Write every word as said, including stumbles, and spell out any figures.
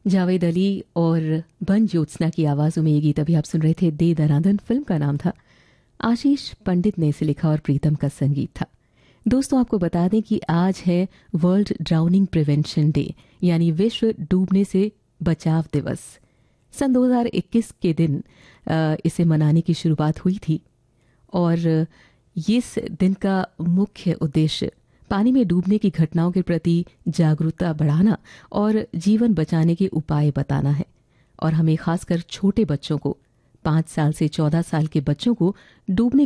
जावेद अली और बन ज्योत्सना की आवाज़ों में ये गीत अभी आप सुन रहे थे। दे दनादन फिल्म का नाम था। आशीष पंडित ने इसे लिखा और प्रीतम का संगीत था। दोस्तों, आपको बता दें कि आज है वर्ल्ड ड्राउनिंग प्रिवेंशन डे, यानी विश्व डूबने से बचाव दिवस। सन दो हज़ार इक्कीस के दिन आ, इसे मनाने की शुरुआत हुई थी और इस दिन का मुख्य उद्देश्य पानी में डूबने की घटनाओं के प्रति जागरूकता बढ़ाना और जीवन बचाने के उपाय बताना है। और हमें खासकर छोटे बच्चों को, पाँच साल से चौदह साल के बच्चों को डूबने